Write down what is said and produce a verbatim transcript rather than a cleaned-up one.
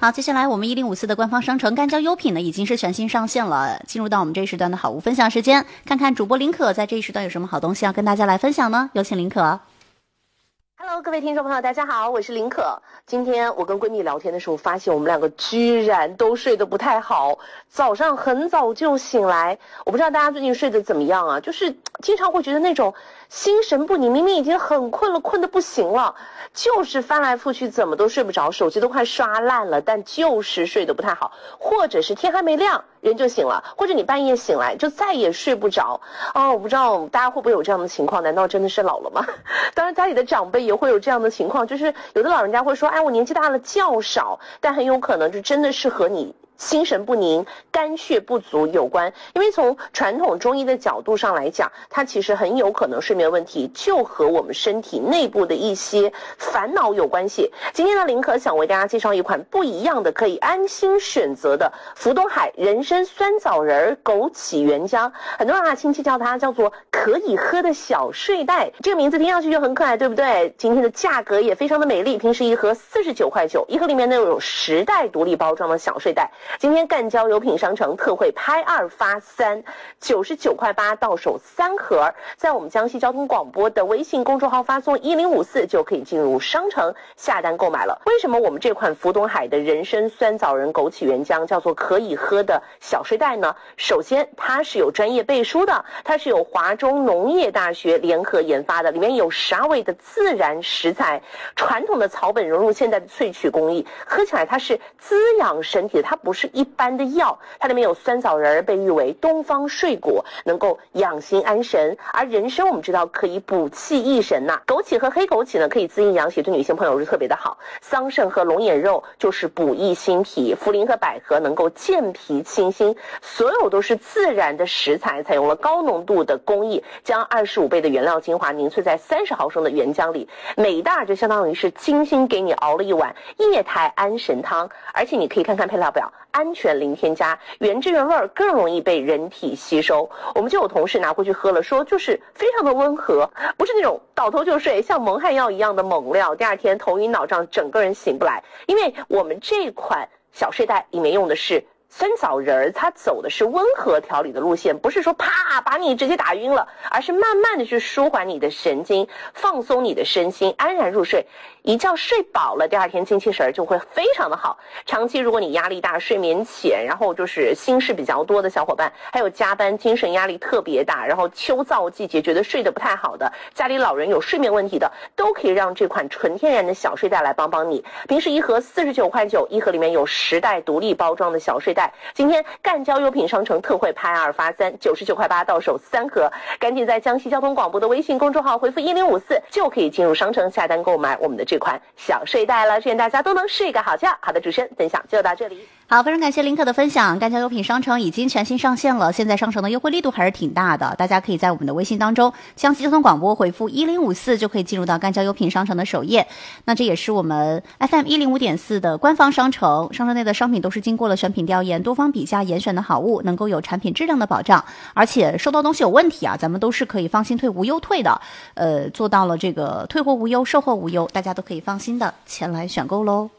好，接下来我们一零五四的官方商城干椒优品呢已经是全新上线了，进入到我们这一时段的好物分享时间，看看主播林可在这一时段有什么好东西要跟大家来分享呢？有请林可。 Hello， 各位听众朋友，大家好，我是林可。今天我跟闺蜜聊天的时候，发现我们两个居然都睡得不太好，早上很早就醒来。我不知道大家最近睡得怎么样啊？就是经常会觉得那种心神不宁，明明已经很困了，困得不行了，就是翻来覆去怎么都睡不着，手机都快刷烂了，但就是睡得不太好，或者是天还没亮人就醒了，或者你半夜醒来就再也睡不着。哦，我不知道大家会不会有这样的情况？难道真的是老了吗？当然，家里的长辈也会有这样的情况，就是有的老人家会说，哎，我年纪大了觉少，但很有可能就真的是和你心神不宁、肝血不足有关。因为从传统中医的角度上来讲，它其实很有可能睡眠问题就和我们身体内部的一些烦恼有关系。今天呢，林可想为大家介绍一款不一样的可以安心选择的福东海人参酸枣仁枸杞原浆，很多人啊亲戚叫它叫做可以喝的小睡袋，这个名字听上去就很可爱，对不对？今天的价格也非常的美丽，平时一盒四十九块九，一盒里面呢有十袋独立包装的小睡袋。今天干椒优品商城特惠拍二发三，九十九块八到手三盒，在我们江西交通广播的微信公众号发送一零五四就可以进入商城下单购买了。为什么我们这款福东海的人参酸枣仁枸杞原浆叫做可以喝的小睡袋呢？首先它是有专业背书的，它是有华中农业大学联合研发的，里面有十二味的自然食材，传统的草本融入现代的萃取工艺，喝起来它是滋养身体的，它不是一般的药，它里面有酸枣仁，被誉为东方睡果，能够养心安神。而人参我们知道可以补气益神呐、啊，枸杞和黑枸杞呢可以滋阴养血，对女性朋友是特别的好。桑葚和龙眼肉就是补益心脾，茯苓和百合能够健脾清心，所有都是自然的食材，采用了高浓度的工艺，将二十五倍的原料精华凝萃在三十毫升的原浆里，每一袋就相当于是精心给你熬了一碗液态安神汤。而且你可以看看配料表，安全零添加，原汁原味，更容易被人体吸收。我们就有同事拿回去喝了，说就是非常的温和，不是那种倒头就睡像蒙汗药一样的猛料，第二天头晕脑胀，整个人醒不来。因为我们这款小睡袋里面用的是酸枣仁，它走的是温和调理的路线，不是说啪把你直接打晕了，而是慢慢的去舒缓你的神经，放松你的身心，安然入睡。一觉睡饱了，第二天精气神就会非常的好。长期如果你压力大、睡眠浅，然后就是心事比较多的小伙伴，还有加班精神压力特别大，然后秋燥季节觉得睡得不太好的，家里老人有睡眠问题的，都可以让这款纯天然的小睡袋来帮帮你。平时一盒四十九块九，一盒里面有十袋独立包装的小睡袋。今天干椒优品商城特惠拍二发三，九十九块八到手三盒，赶紧在江西交通广播的微信公众号回复一零五四就可以进入商城下单购买我们的这款小睡袋了。祝愿大家都能睡个好觉。好的，主持人分享就到这里。 好，非常感谢林可的分享。干椒优品商城已经全新上线了，现在商城的优惠力度还是挺大的，大家可以在我们的微信当中江西交通广播回复一零五四就可以进入到干椒优品商城的首页。那这也是我们 F M 一零五点四的官方商城，商城内的商品都是经过了选品调研、多方比价严选的好物，能够有产品质量的保障，而且收到东西有问题啊，咱们都是可以放心退无忧退的，呃，做到了这个退货无忧、售后无忧，大家都可以放心的前来选购喽。